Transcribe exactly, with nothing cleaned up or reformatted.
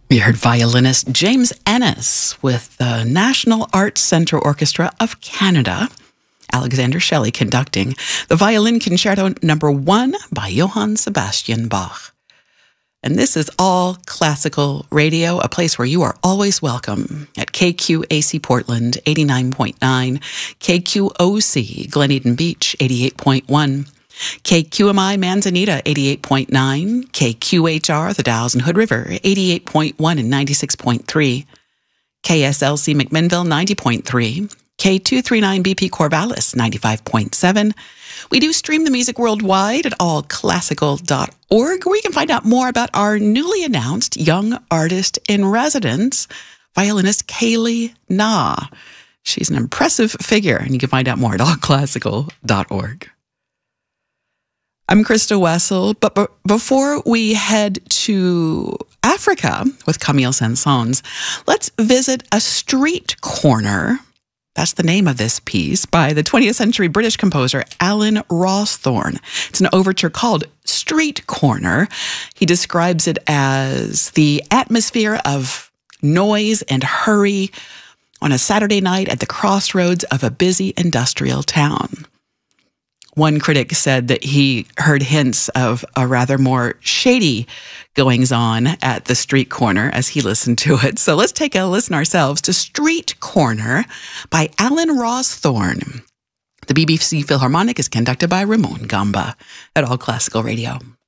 We heard violinist James Ennis with the National Arts Centre Orchestra of Canada, Alexander Shelley conducting the Violin Concerto Number One by Johann Sebastian Bach. And this is All Classical Radio, a place where you are always welcome at K Q A C Portland, eighty-nine point nine, K Q O C Glen Eden Beach, eighty-eight point one, K Q M I Manzanita, eighty-eight point nine, K Q H R The Dalles and Hood River, eighty-eight point one and ninety-six point three, K S L C McMinnville, ninety point three, K two thirty-nine B P Corvallis, ninety-five point seven. We do stream the music worldwide at all classical dot org, where you can find out more about our newly announced Young Artist in Residence, violinist Kaylee Na. She's an impressive figure, and you can find out more at all classical dot org. I'm Krista Wessel, but b- before we head to Africa with Camille Saint-Saëns, let's visit a street corner. That's the name of this piece by the twentieth century British composer Alan Rawsthorne. It's an overture called Street Corner. He describes it as the atmosphere of noise and hurry on a Saturday night at the crossroads of a busy industrial town. One critic said that he heard hints of a rather more shady goings-on at the street corner as he listened to it. So let's take a listen ourselves to Street Corner by Alan Rawsthorne. The B B C Philharmonic is conducted by Ramon Gamba at All Classical Radio.